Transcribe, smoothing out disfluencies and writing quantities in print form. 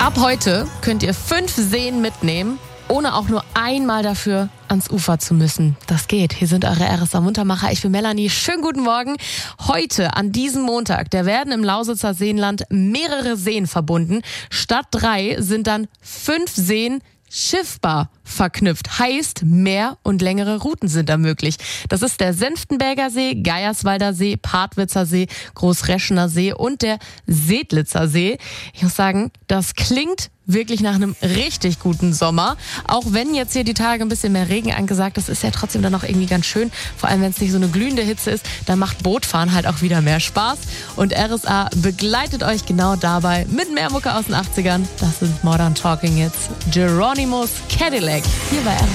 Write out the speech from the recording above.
Ab heute könnt ihr 5 Seen mitnehmen, ohne auch nur einmal dafür ans Ufer zu müssen. Das geht. Hier sind eure RSA Muntermacher. Ich bin Melanie. Schönen guten Morgen. Heute, an diesem Montag, da werden im Lausitzer Seenland mehrere Seen verbunden. Statt 3 sind dann 5 Seen schiffbar verknüpft. Heißt, mehr und längere Routen sind da möglich. Das ist der Senftenberger See, Geierswalder See, Partwitzer See, Großreschener See und der Sedlitzer See. Ich muss sagen, das klingt wirklich nach einem richtig guten Sommer. Auch wenn jetzt hier die Tage ein bisschen mehr Regen angesagt ist, ist ja trotzdem dann auch irgendwie ganz schön. Vor allem, wenn es nicht so eine glühende Hitze ist, dann macht Bootfahren halt auch wieder mehr Spaß. Und RSA begleitet euch genau dabei mit mehr Mucke aus den 80ern. Das ist Modern Talking jetzt. Geronimo's Cadillac hier bei RSA.